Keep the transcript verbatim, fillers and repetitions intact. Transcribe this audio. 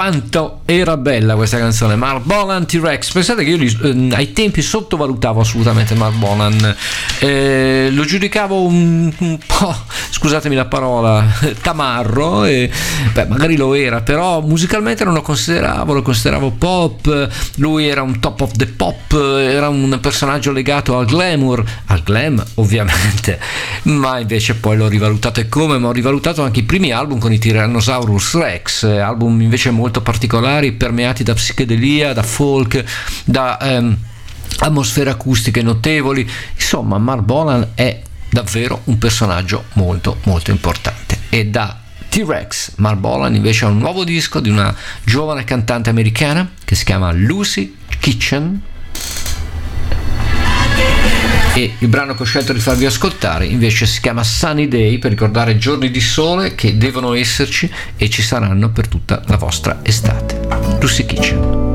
quanto era bella questa canzone, Marc Bolan, T-Rex. Pensate che io li, eh, ai tempi sottovalutavo assolutamente Marc Bolan, eh, lo giudicavo un, un po', scusatemi la parola, tamarro, e beh, magari lo era, però musicalmente non lo consideravo, lo consideravo pop. Lui era un top of the pop, era un personaggio legato al glamour, al glam ovviamente, ma invece poi l'ho rivalutato, e come, ma ho rivalutato anche i primi album con i Tyrannosaurus Rex, album invece molto particolari, permeati da psichedelia, da folk, da ehm, atmosfere acustiche notevoli. Insomma, Marc Bolan è davvero un personaggio molto molto importante. E da T-Rex, Marc Bolan invece ha un nuovo disco di una giovane cantante americana che si chiama Lucy Kitchen, e il brano che ho scelto di farvi ascoltare invece si chiama Sunny Day, per ricordare giorni di sole che devono esserci e ci saranno per tutta la vostra estate. Lucy Kitchen.